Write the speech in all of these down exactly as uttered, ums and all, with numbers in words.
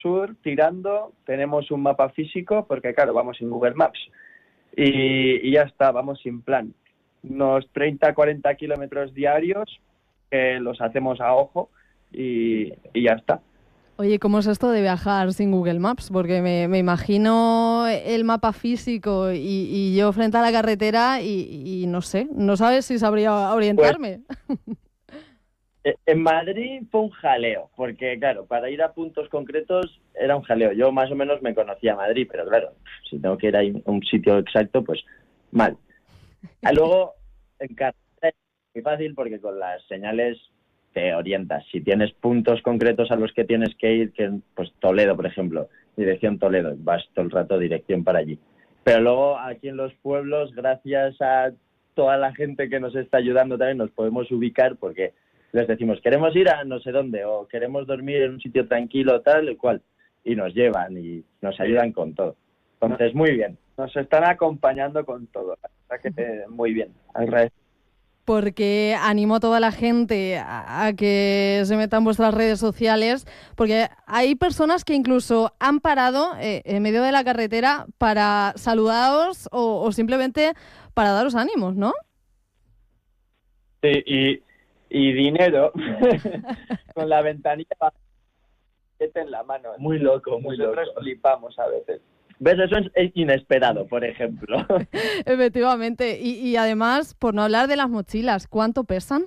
sur tirando, tenemos un mapa físico, porque claro, vamos en Google Maps, y, y ya está, vamos sin plan. Unos treinta a cuarenta kilómetros diarios, que los hacemos a ojo, y, y ya está. Oye, ¿cómo es esto de viajar sin Google Maps? Porque me, me imagino el mapa físico y, y yo frente a la carretera y, y no sé, no sabes si sabría orientarme. Pues, en Madrid fue un jaleo, porque claro, para ir a puntos concretos era un jaleo. Yo más o menos me conocía Madrid, pero claro, si tengo que ir a un sitio exacto, pues mal. Y luego, en carretera es muy fácil porque con las señales te orientas. Si tienes puntos concretos a los que tienes que ir, que pues Toledo, por ejemplo, dirección Toledo, vas todo el rato dirección para allí. Pero luego aquí en los pueblos, gracias a toda la gente que nos está ayudando también, nos podemos ubicar porque les decimos, queremos ir a no sé dónde o queremos dormir en un sitio tranquilo, tal y cual, y nos llevan y nos ayudan con todo. Entonces, muy bien. Nos están acompañando con todo. La verdad que muy bien. Agradezco. Porque animo a toda la gente a, a que se meta en vuestras redes sociales, porque hay personas que incluso han parado eh, en medio de la carretera para saludaros o, o simplemente para daros ánimos, ¿no? Sí, y, y dinero con la ventanilla en la mano. Muy loco, muy Nosotros loco. flipamos a veces. ¿Ves? Eso es inesperado, por ejemplo. Efectivamente. Y, y además, por no hablar de las mochilas, ¿cuánto pesan?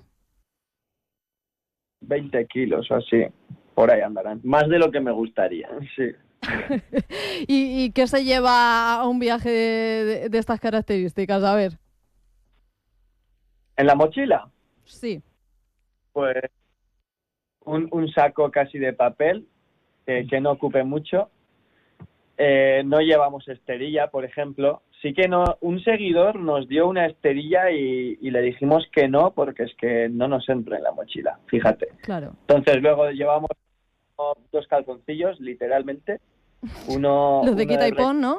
veinte kilos o así, por ahí andarán. Más de lo que me gustaría. Sí. ¿Y, ¿Y qué se lleva a un viaje de, de, de estas características? A ver. ¿En la mochila? Sí. Pues un, un saco casi de papel, eh, que no ocupe mucho. Eh, no llevamos esterilla, por ejemplo. Sí que no, un seguidor nos dio una esterilla y, y le dijimos que no, porque es que no nos entra en la mochila, fíjate. Claro. Entonces luego llevamos dos calzoncillos, literalmente. Uno, Los de uno quita de y pon, ¿no?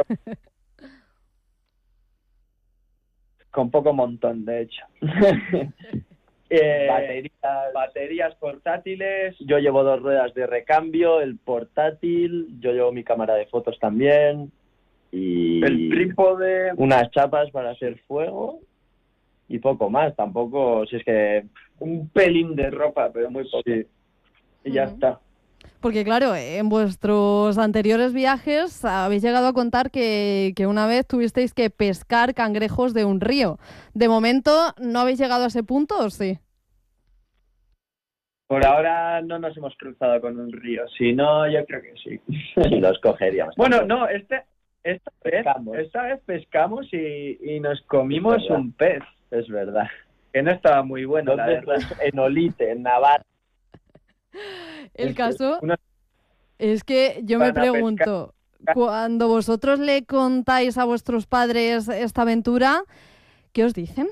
Con poco montón, de hecho. Eh, baterías, baterías portátiles, yo llevo dos ruedas de recambio, el portátil, yo llevo mi cámara de fotos también y el trípode, unas chapas para hacer fuego y poco más, tampoco, si es que un pelín de ropa, pero muy poco. Sí. Y ya uh-huh. está. Porque claro, en vuestros anteriores viajes habéis llegado a contar que, que una vez tuvisteis que pescar cangrejos de un río. ¿De momento no habéis llegado a ese punto o sí? Por ahora no nos hemos cruzado con un río. Si no, yo creo que sí. Sí, los cogeríamos. Bueno, no, este, esta, vez, esta vez pescamos y, y nos comimos un pez. Es verdad. Que no estaba muy bueno, la verdad. En Olite, en Navarra. El caso es que yo me pregunto, cuando vosotros le contáis a vuestros padres esta aventura, ¿qué os dicen?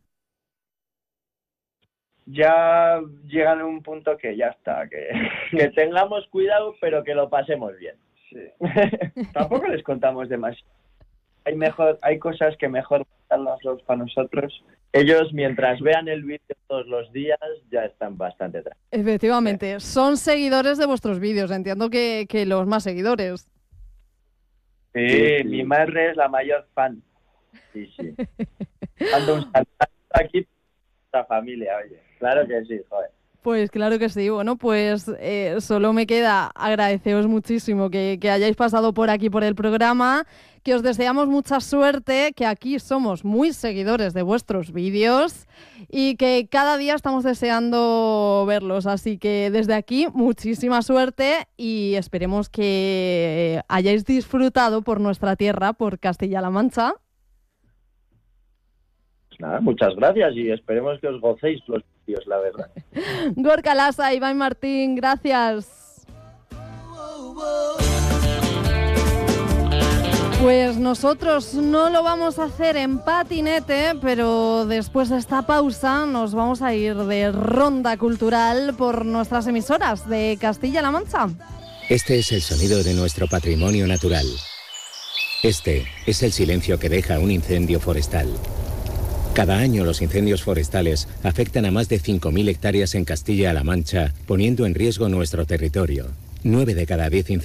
Ya llegan a un punto que ya está, que, que tengamos cuidado, pero que lo pasemos bien. Sí. Tampoco les contamos demasiado. Hay mejor, hay cosas que mejor contarlas para nosotros. Ellos, mientras vean el vídeo todos los días, ya están bastante atrás. Efectivamente, son seguidores de vuestros vídeos. Entiendo que, que los más seguidores. Sí, sí, mi madre es la mayor fan. Sí, sí. Dando un saludo aquí a la familia, oye. Claro que sí, joder. Pues claro que sí. Bueno, pues eh, solo me queda agradeceros muchísimo que, que hayáis pasado por aquí por el programa, que os deseamos mucha suerte, que aquí somos muy seguidores de vuestros vídeos y que cada día estamos deseando verlos. Así que desde aquí, muchísima suerte y esperemos que hayáis disfrutado por nuestra tierra, por Castilla-La Mancha. Pues nada, muchas gracias y esperemos que os gocéis los vídeos, la verdad. Gorka Lasa, Iván Martín, gracias. Pues nosotros no lo vamos a hacer en patinete, pero después de esta pausa nos vamos a ir de ronda cultural por nuestras emisoras de Castilla-La Mancha. Este es el sonido de nuestro patrimonio natural. Este es el silencio que deja un incendio forestal. Cada año los incendios forestales afectan a más de cinco mil hectáreas en Castilla-La Mancha, poniendo en riesgo nuestro territorio. nueve de cada diez